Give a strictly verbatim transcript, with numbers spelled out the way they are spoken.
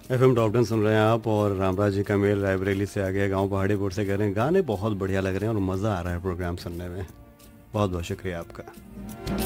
F M top ten सुन रहे हैं आप और रामराज जी का मेल रायबरेली से आ गया, गांव पहाड़ीपुर से कह रहे हैं गाने बहुत बढ़िया लग रहे हैं और मज़ा आ रहा है प्रोग्राम सुनने में। बहुत बहुत शुक्रिया आपका।